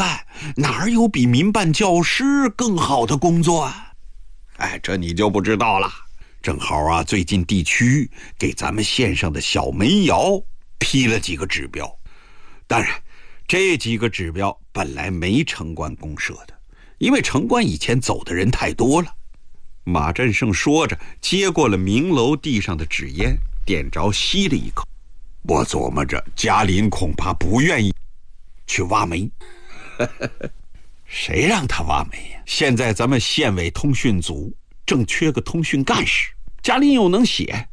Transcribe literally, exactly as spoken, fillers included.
办，哪儿有比民办教师更好的工作啊？哎，这你就不知道了。正好啊，最近地区给咱们县上的小煤窑批了几个指标，当然这几个指标本来没城关公设的，因为城关以前走的人太多了。马振胜说着，接过了明楼地上的纸烟，点着吸了一口。我琢磨着嘉林恐怕不愿意去挖煤。谁让他挖煤呀？现在咱们县委通讯组正缺个通讯干事，嘉林又能写，